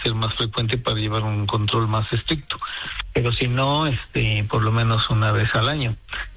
ser más frecuente para llevar un control más estricto, pero si no, por lo menos una vez al año.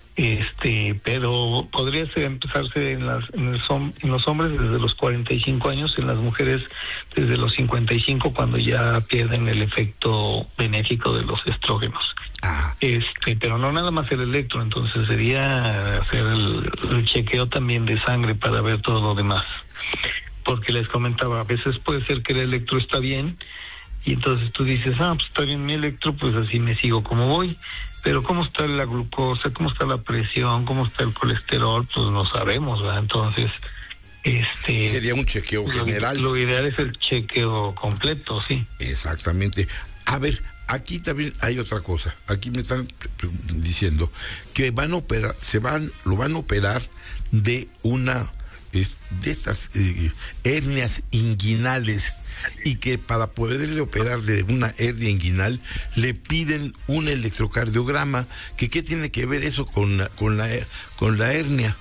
Pero podría empezarse en los hombres desde los 45 años, en las mujeres desde los 55, cuando ya pierden el efecto benéfico de los estrógenos. Pero no nada más el electro, entonces sería hacer el chequeo también de sangre para ver todo lo demás. Porque les comentaba, a veces puede ser que el electro está bien, y entonces tú dices, pues está bien mi electro, pues así me sigo como voy. Pero cómo está la glucosa, cómo está la presión, cómo está el colesterol, pues no sabemos, ¿verdad? Entonces, sería un chequeo general. Lo ideal es el chequeo completo, sí. Exactamente. A ver, aquí también hay otra cosa. Aquí me están diciendo que lo van a operar de de estas hernias inguinales, y que para poderle operar de una hernia inguinal le piden un electrocardiograma. ¿Qué tiene que ver eso con la hernia?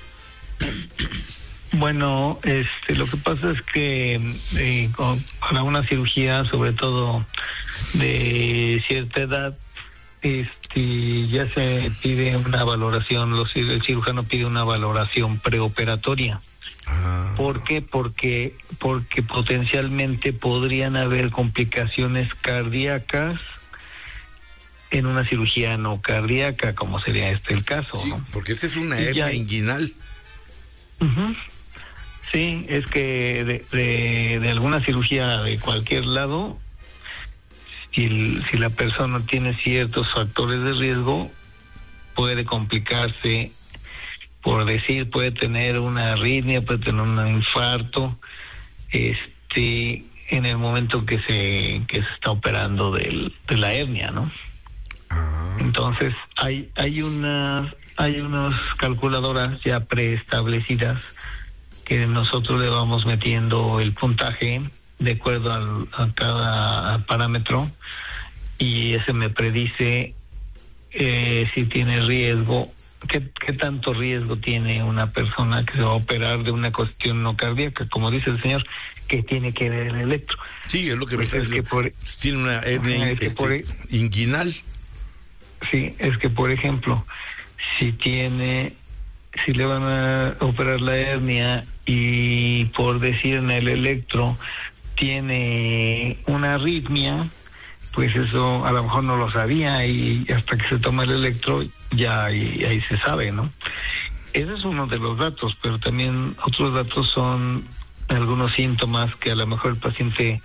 Bueno, lo que pasa es que para una cirugía, sobre todo de cierta edad, ya se pide una valoración, el cirujano pide una valoración preoperatoria. ¿Por qué? Porque potencialmente podrían haber complicaciones cardíacas en una cirugía no cardíaca, como sería el caso, sí, ¿no? Porque esta es una hernia inguinal. Uh-huh. Sí, es que de alguna cirugía de cualquier lado, si la persona tiene ciertos factores de riesgo, puede complicarse. Por decir, puede tener una arritmia, puede tener un infarto, en el momento que se está operando de la hernia, ¿no? Entonces, hay unas calculadoras ya preestablecidas que nosotros le vamos metiendo el puntaje de acuerdo a cada parámetro, y ese me predice si tiene riesgo. ¿Qué tanto riesgo tiene una persona que se va a operar de una cuestión no cardíaca? Como dice el señor, que tiene que ver el electro. Sí, es lo que pues me está diciendo. Tiene una hernia inguinal. Sí, es que, por ejemplo, si le van a operar la hernia y, por decir, en el electro tiene una arritmia, pues eso a lo mejor no lo sabía, y hasta que se toma el electro ya ahí se sabe, ¿no? Ese es uno de los datos, pero también otros datos son algunos síntomas que a lo mejor el paciente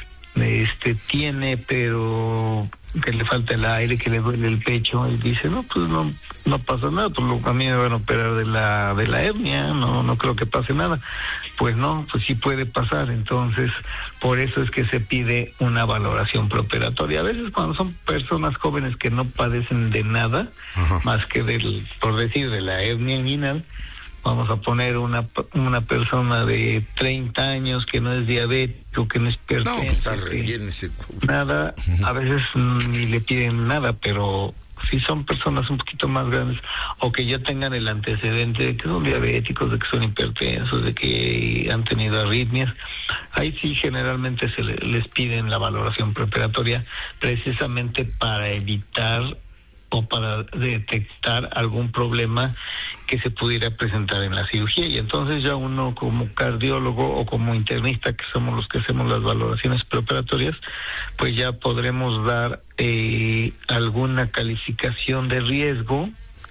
tiene, pero que le falta el aire, que le duele el pecho, y dice, no, pues no pasa nada, pues a mí me van a operar de la hernia, no creo que pase nada. Pues no, pues sí puede pasar. Entonces, por eso es que se pide una valoración preoperatoria. A veces cuando son personas jóvenes que no padecen de nada, más que por decir, de la hernia inguinal, vamos a poner una persona de 30 años que no es diabético, que no es hipertenso, pues está re bien ese... nada, a veces ni le piden nada, pero si son personas un poquito más grandes, o que ya tengan el antecedente de que son diabéticos, de que son hipertensos, de que han tenido arritmias, ahí sí generalmente les piden la valoración preoperatoria, precisamente para evitar o para detectar algún problema que se pudiera presentar en la cirugía. Y entonces ya uno, como cardiólogo o como internista, que somos los que hacemos las valoraciones preoperatorias, pues ya podremos dar alguna calificación de riesgo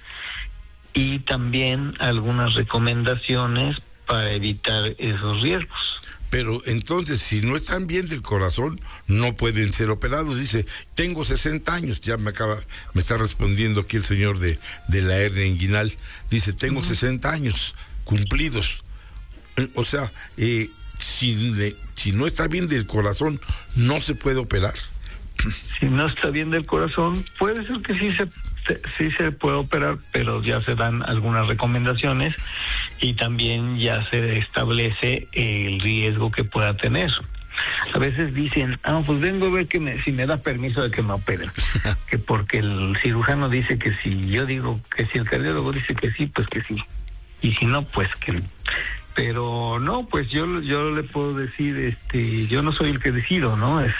y también algunas recomendaciones para evitar esos riesgos. Pero entonces, si no están bien del corazón, no pueden ser operados. Dice, tengo 60 años, ya me está respondiendo aquí el señor de la hernia inguinal. Dice, tengo 60 años cumplidos. O sea, si no está bien del corazón, no se puede operar. Si no está bien del corazón, puede ser que sí se puede operar, pero ya se dan algunas recomendaciones y también ya se establece el riesgo que pueda tener. A veces dicen, pues vengo a ver si me da permiso de que me operen, que porque el cirujano dice que sí, yo digo que si el cardiólogo dice que sí, pues que sí, y si no, pues que no. Pero no, pues yo le puedo decir, yo no soy el que decido, ¿no?